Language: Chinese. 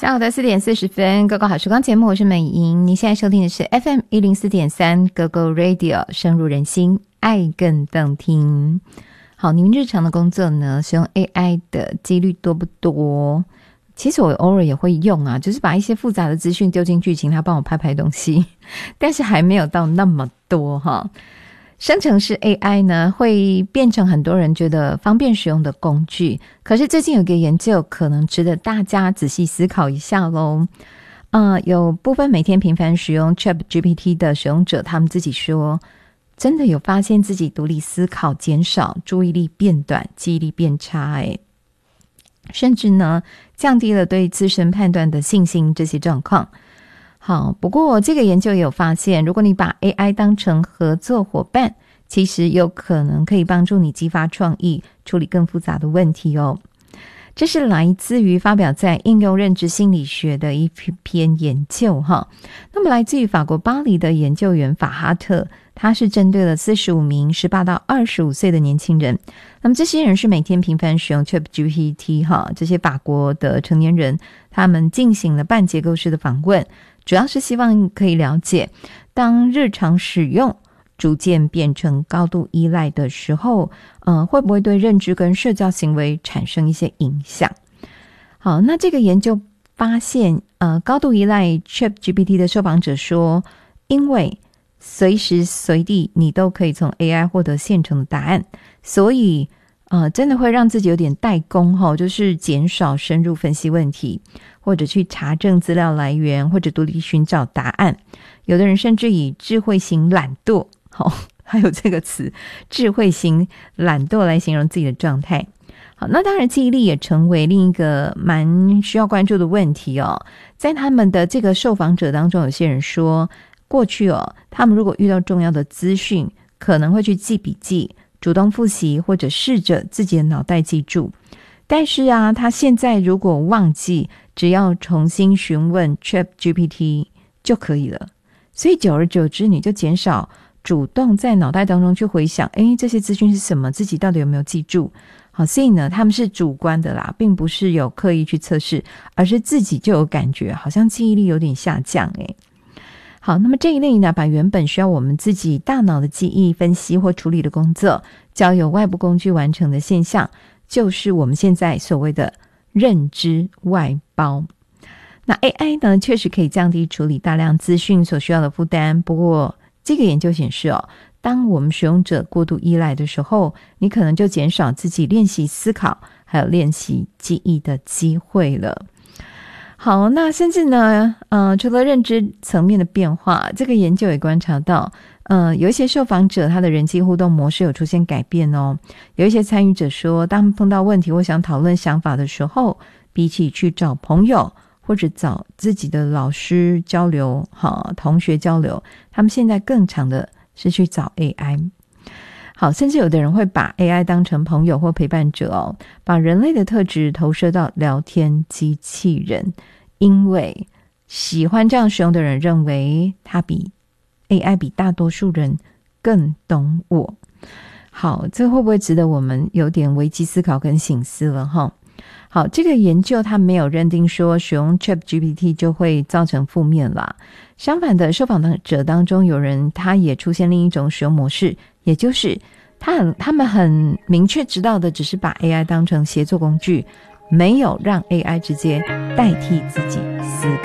上午的4:40，狗狗好时光节目，我是美莹。你现在收听的是 FM104.3 狗狗 Radio， 深入人心，爱更动听。好，你们日常的工作呢，使用 AI 的几率多不多？其实我偶尔也会用啊，就是把一些复杂的资讯丢进去，请他帮我拍东西，但是还没有到那么多哈。生成式 AI 呢，会变成很多人觉得方便使用的工具，可是最近有一个研究可能值得大家仔细思考一下咯。有部分每天频繁使用 ChatGPT 的使用者，他们自己说真的有发现自己独立思考减少，注意力变短，记忆力变差甚至呢降低了对自身判断的信心，这些状况。好，不过这个研究也有发现，如果你把 AI 当成合作伙伴，其实有可能可以帮助你激发创意，处理更复杂的问题哦。这是来自于发表在应用认知心理学的一篇研究哈。那么来自于法国巴黎的研究员法哈特，他是针对了45名18到25岁的年轻人。那么这些人是每天频繁使用 ChatGPT 哈，这些法国的成年人，他们进行了半结构式的访问，主要是希望可以了解，当日常使用逐渐变成高度依赖的时候，会不会对认知跟社交行为产生一些影响？好，那这个研究发现，高度依赖 ChatGPT 的受访者说，因为随时随地你都可以从 AI 获得现成的答案，所以真的会让自己有点代工就是减少深入分析问题，或者去查证资料来源，或者独立寻找答案。有的人甚至以智慧型懒惰还有这个词智慧型懒惰来形容自己的状态。好，那当然记忆力也成为另一个蛮需要关注的问题在他们的这个受访者当中，有些人说过去他们如果遇到重要的资讯，可能会去记笔记，主动复习，或者试着自己的脑袋记住。但是他现在如果忘记，只要重新询问 ChatGPT 就可以了。所以久而久之，你就减少主动在脑袋当中去回想，这些资讯是什么，自己到底有没有记住。好，所以呢，他们是主观的啦，并不是有刻意去测试，而是自己就有感觉，好像记忆力有点下降好，那么这一类呢，把原本需要我们自己大脑的记忆、分析或处理的工作，交由外部工具完成的现象，就是我们现在所谓的认知外包。那 AI 呢，确实可以降低处理大量资讯所需要的负担，不过这个研究显示当我们使用者过度依赖的时候，你可能就减少自己练习思考还有练习记忆的机会了。好，那甚至呢除了认知层面的变化，这个研究也观察到有一些受访者他的人际互动模式有出现改变有一些参与者说，当他们碰到问题或想讨论想法的时候，比起去找朋友或者找自己的老师交流同学交流，他们现在更常的是去找 AI。 好，甚至有的人会把 AI 当成朋友或陪伴者把人类的特质投射到聊天机器人，因为喜欢这样使用的人认为他比 AI 比大多数人更懂我。好，这会不会值得我们有点危机思考跟省思了好，这个研究它没有认定说使用 ChatGPT 就会造成负面啦。相反的，受访者当中有人他也出现另一种使用模式，也就是他们很明确知道的只是把 AI 当成协作工具，没有让 AI 直接代替自己思